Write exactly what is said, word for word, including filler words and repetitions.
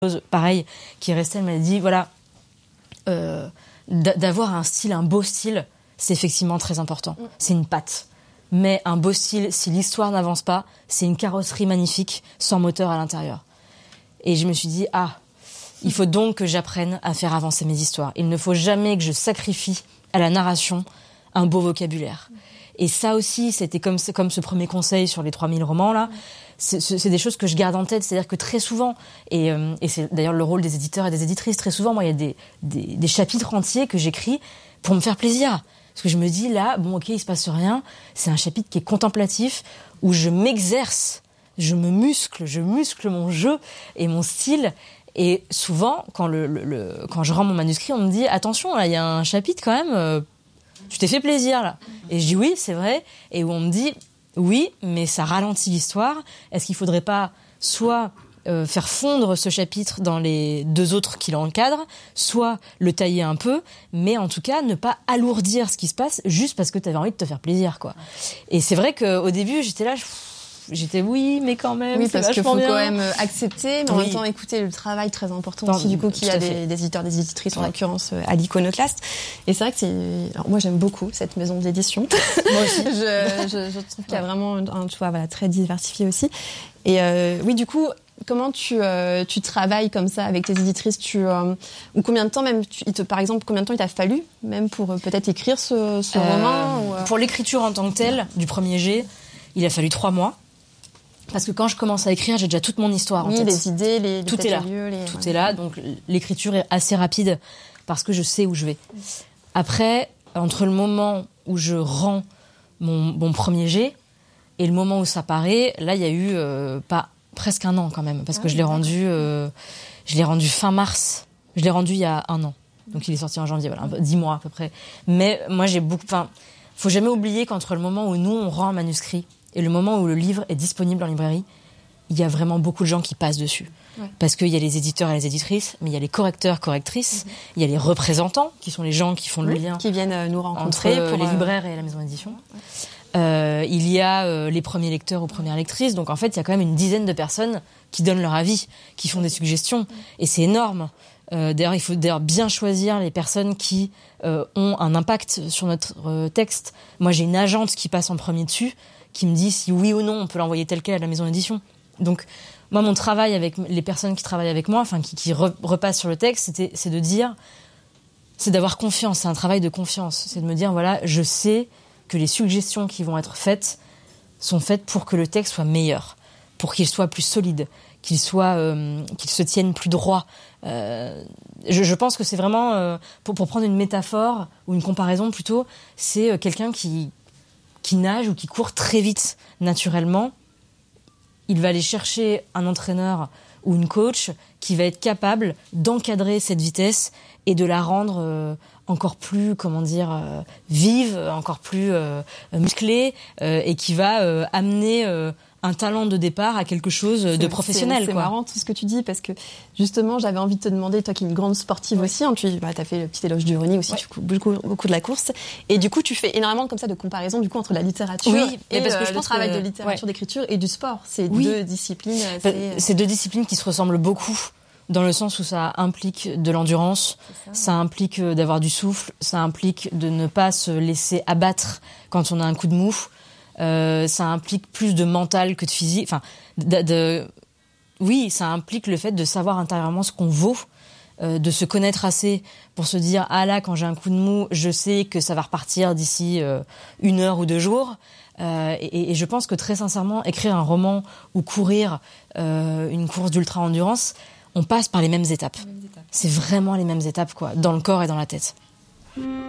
pareil qui est restée, elle m'a dit voilà, euh, d'avoir un style, un beau style, c'est effectivement très important. Mm. C'est une patte. Mais un beau style, si l'histoire n'avance pas, c'est une carrosserie magnifique sans moteur à l'intérieur. Et je me suis dit ah, il faut donc que j'apprenne à faire avancer mes histoires. Il ne faut jamais que je sacrifie à la narration un beau vocabulaire. Et ça aussi, c'était comme, comme ce premier conseil sur les trois mille romans là. C'est, c'est des choses que je garde en tête, c'est-à-dire que très souvent, et, euh, et c'est d'ailleurs le rôle des éditeurs et des éditrices, très souvent, moi, il y a des, des, des chapitres entiers que j'écris pour me faire plaisir. Parce que je me dis, là, bon, ok, il se passe rien, c'est un chapitre qui est contemplatif, où je m'exerce, je me muscle, je muscle mon jeu et mon style. Et souvent, quand, le, le, le, quand je rends mon manuscrit, on me dit, attention, là, il y a un chapitre quand même, euh, tu t'es fait plaisir, là. Et je dis, oui, c'est vrai. Et où on me dit... Oui, mais ça ralentit l'histoire. Est-ce qu'il ne faudrait pas soit euh, faire fondre ce chapitre dans les deux autres qui l'encadrent, soit le tailler un peu, mais en tout cas ne pas alourdir ce qui se passe juste parce que tu avais envie de te faire plaisir, quoi. Et c'est vrai qu'au début, j'étais là... J'étais oui, mais quand même, oui, c'est parce qu'il faut bien. quand même accepter, mais en oui. même temps écouter le travail très important Tant, aussi du coup qu'il y a des, des éditeurs, des éditrices en l'occurrence à l'Iconoclaste. Et c'est vrai que c'est. Alors moi j'aime beaucoup cette maison d'édition. Moi aussi. je, je, je trouve qu'il y a vraiment un choix voilà très diversifié aussi. Et euh, oui, du coup. Comment tu, euh, tu travailles comme ça avec tes éditrices tu, euh, ou combien de temps même tu, il te, par exemple combien de temps il t'a fallu même pour euh, peut-être écrire ce, ce euh, roman ou, euh... Pour l'écriture en tant que telle du premier jet, il a fallu trois mois. Parce que quand je commence à écrire, j'ai déjà toute mon histoire oui, en tête. Les idées, les, les tout est là. Lieux, les... Tout ouais. est là, donc l'écriture est assez rapide parce que je sais où je vais. Après, entre le moment où je rends mon, mon premier jet et le moment où ça paraît, là, il y a eu euh, pas presque un an quand même, parce ah, que je l'ai rendu, euh, je l'ai rendu fin mars. Je l'ai rendu il y a un an, donc il est sorti en janvier, voilà, dix mois à peu près. Mais moi, j'ai beaucoup. Enfin, faut jamais oublier qu'entre le moment où nous on rend un manuscrit et le moment où le livre est disponible en librairie, il y a vraiment beaucoup de gens qui passent dessus. Ouais. Parce qu'il y a les éditeurs et les éditrices, mais il y a les correcteurs, correctrices, mmh. il y a les représentants, qui sont les gens qui font le oui, lien qui viennent nous rencontrer entre pour les euh... libraires et la maison d'édition. Ouais. Euh, il y a euh, les premiers lecteurs ou premières lectrices. Donc en fait, il y a quand même une dizaine de personnes qui donnent leur avis, qui font des suggestions. Et c'est énorme. Euh, d'ailleurs, il faut d'ailleurs bien choisir les personnes qui euh, ont un impact sur notre euh, texte. Moi, j'ai une agente qui passe en premier dessus, qui me dit si oui ou non on peut l'envoyer tel quel à la maison d'édition. Donc moi, mon travail avec les personnes qui travaillent avec moi, enfin qui, qui re- repassent sur le texte, c'était, c'est de dire, c'est d'avoir confiance. C'est un travail de confiance. C'est de me dire voilà, je sais que les suggestions qui vont être faites sont faites pour que le texte soit meilleur, pour qu'il soit plus solide, qu'il soit, euh, qu'il se tienne plus droit. Euh, je, je pense que c'est vraiment, euh, pour, pour prendre une métaphore ou une comparaison plutôt, c'est euh, quelqu'un qui qui nage ou qui court très vite naturellement. Il va aller chercher un entraîneur ou une coach qui va être capable d'encadrer cette vitesse et de la rendre euh, encore plus, comment dire, euh, vive, encore plus euh, musclée, euh, et qui va euh, amener euh, un talent de départ à quelque chose de c'est, professionnel. C'est, c'est quoi. marrant tout ce que tu dis, parce que justement, j'avais envie de te demander, toi qui es une grande sportive ouais. aussi, hein, tu bah, as fait le petit éloge du running aussi, ouais. tu fais beaucoup, beaucoup de la course, et du coup, tu fais énormément comme ça de comparaisons du coup, entre la littérature oui, et parce que euh, je le pense travail que, de littérature, ouais. d'écriture et du sport. C'est oui. deux disciplines. C'est... c'est deux disciplines qui se ressemblent beaucoup, dans le sens où ça implique de l'endurance, ça. ça implique d'avoir du souffle, ça implique de ne pas se laisser abattre quand on a un coup de mou. Euh, ça implique plus de mental que de physique. Enfin, de, de, oui, ça implique le fait de savoir intérieurement ce qu'on vaut, euh, de se connaître assez pour se dire ah là, quand j'ai un coup de mou, je sais que ça va repartir d'ici euh, une heure ou deux jours. Euh, et, et je pense que très sincèrement, écrire un roman ou courir euh, une course d'ultra-endurance, on passe par les mêmes étapes. Les mêmes étapes. C'est vraiment les mêmes étapes, quoi, dans le corps et dans la tête.